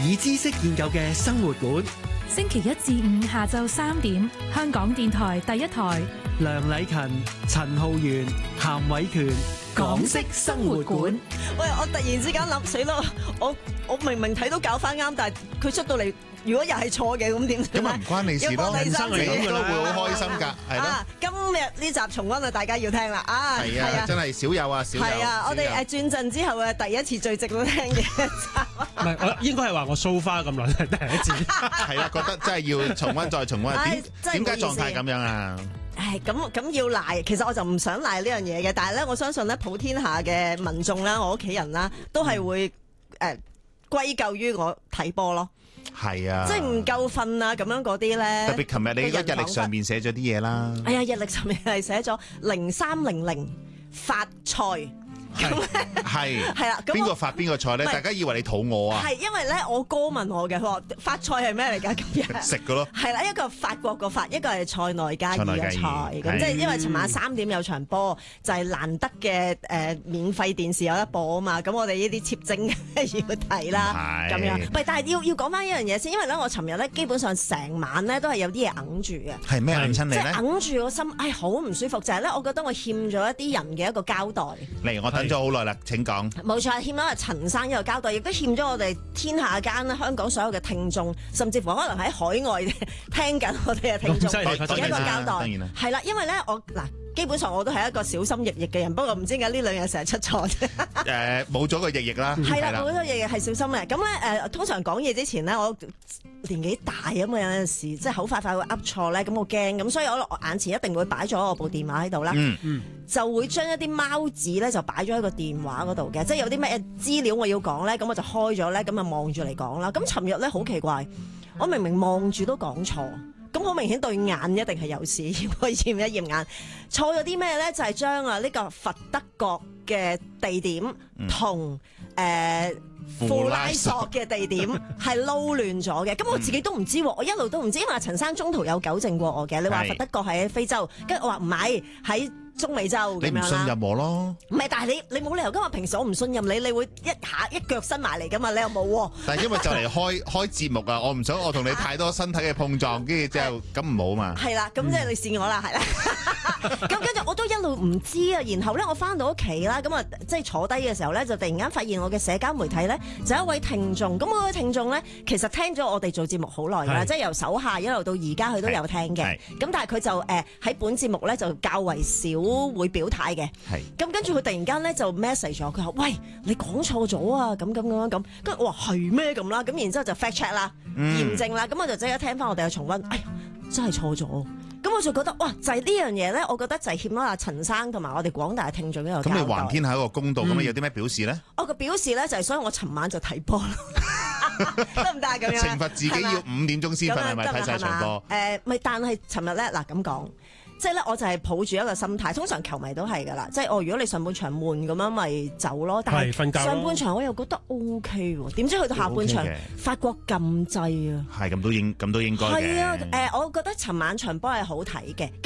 以知識研究嘅生活館。 星期一至五下晝3點，香港電台第一台。 梁禮勤、陳浩源、譚偉權，港式生活館。 喂，我突然之間諗死啦！我明明睇到搞翻啱，但係佢出到嚟，如果又係錯嘅，咁點？ 咁啊唔關你事咯，人生係咁噶啦，會好開心㗎，係咯。 今日呢集重溫啊，大家要聽啦啊！ 係啊，真係少有啊，少有。 係啊，我哋轉陣之後嘅第一次最值得聽嘅一集。 唔係，我應該係話我 so far 咁耐係第一次。 係啦，覺得真係要重溫再重溫。點解狀態咁樣啊？ 咁要賴，其實我就唔想賴呢樣嘢嘅，但係咧，我相信咧，普天下嘅民眾啦，我屋企人啦，都係會歸咎於我睇波咯。 係啊， 即係唔夠瞓啊，咁樣嗰啲咧。 特別琴日你個日曆上面寫咗啲嘢啦。 哎呀，日曆上面係寫咗0300發菜。 係啦， 邊個發邊個菜咧？大家以為你肚餓啊？ 係因為咧，我哥問我嘅，佢話發菜係咩嚟㗎？今日食嘅咯。係啦，一個法國個法，一個係塞內加爾嘅菜。咁即係因為尋晚3點有場波，就係難得嘅免費電視有得播啊嘛。咁我哋呢啲貼精要睇啦。咁樣。喂，但係要講翻一樣嘢先，因為咧我尋日咧基本上成晚咧都係有啲嘢揞住嘅。 係咩揞親你咧？ 即係揞住個心，好唔舒服。就係咧，我覺得我欠咗一啲人嘅一個交代。 嚟，我等咗好耐啦，請講。 冇錯，欠咗阿陳生一個交代，亦都欠咗我哋天下間香港所有嘅聽眾，甚至乎可能喺海外聽緊我哋嘅聽眾一個交代。當然啦，係啦，因為咧基本上我都係一個小心翼翼嘅人，不過唔知點解呢兩日成日出錯啫。 冇咗個翼翼啦。 係啦，冇咗個翼翼係小心嘅。咁咧通常講嘢之前咧，我年紀大咁嘛，有陣時即係口快會噏錯咧，咁我驚，咁所以我眼前一定會擺咗我部電話喺度啦。就會將一啲貓紙咧就擺咗喺個電話嗰度嘅，即係有啲咩資料我要講咧，咁我就開咗咧，咁啊望住嚟講啦。咁尋日咧好奇怪，我明明望住都講錯。咁好明顯對眼一定係有事，我驗一驗眼，錯咗啲咩咧？就係將呢個佛德角嘅地點同富拉索嘅地點係撈亂咗嘅。咁我自己都唔知，我一路都唔知，因為陳生中途有糾正過我嘅。你話佛德角喺非洲，跟住我話唔係喺中美洲， 你唔信任我咯？ 唔係，但係你冇理由，今日平時我唔信任你，你會一腳伸埋嚟噶嘛？你又冇。 但係因為就嚟開節目啊，我唔想我同你太多身體嘅碰撞，跟住之後咁唔好嘛。係啦，咁即係你試我啦，係啦。咁跟住我都一路唔知啊，然後咧我翻到屋企啦，咁啊即係坐低嘅時候咧，就突然間發現我嘅社交媒體咧就有一位聽眾，咁嗰位聽眾咧其實聽咗我哋做節目好耐啦，即係由手下一路到而家佢都有聽嘅。咁但係佢就喺本節目咧就較為少會表態嘅。咁跟住佢突然間咧就 message 咗，佢話：喂，你講錯咗啊！咁，跟住我話係咩咁啦？咁然之後就 fact check 啦，驗證啦，咁我就即刻聽翻我哋嘅重溫，哎呀，真係錯咗。咁我就覺得哇，就係呢樣嘢咧，我覺得就係欠咗阿陳生同埋我哋廣大嘅聽眾一個交代。咁你還天下一個公道，咁你有啲咩表示咧？我個表示咧就係，所以我尋晚就睇波咯，得唔得咁樣？ 懲罰自己要5點鐘先瞓，係咪睇晒場波？ 咪但係尋日咧嗱咁講。即係咧，我就係抱住一個心態，通常球迷都係噶啦。即係如果你上半場悶咁樣，咪走咯。但係上半場我又覺得 OK 喎，點知去到下半場，法國禁制啊！ 係咁都應該嘅。 係啊，我覺得尋晚場波係好睇嘅。